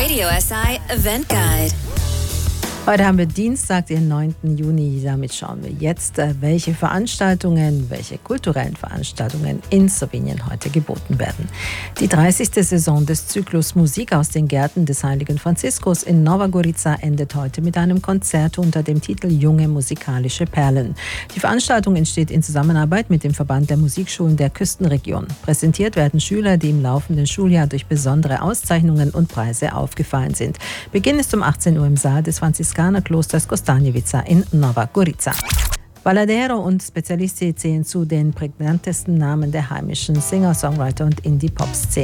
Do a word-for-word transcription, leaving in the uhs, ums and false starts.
Radio S I Event Guide. Heute haben wir Dienstag, den neunten Juni. Damit schauen wir jetzt, welche Veranstaltungen, welche kulturellen Veranstaltungen in Slowenien heute geboten werden. Die dreißigste Saison des Zyklus Musik aus den Gärten des Heiligen Franziskus in Nova Gorica endet heute mit einem Konzert unter dem Titel Junge musikalische Perlen. Die Veranstaltung entsteht in Zusammenarbeit mit dem Verband der Musikschulen der Küstenregion. Präsentiert werden Schüler, die im laufenden Schuljahr durch besondere Auszeichnungen und Preise aufgefallen sind. Beginn ist um achtzehn Uhr im Saal des Franziskanerklosters Kostanjevica in Nova Gorica. Balladero und Specialisti zählen zu den prägnantesten Namen der heimischen Singer-Songwriter und Indie-Pop-Szene.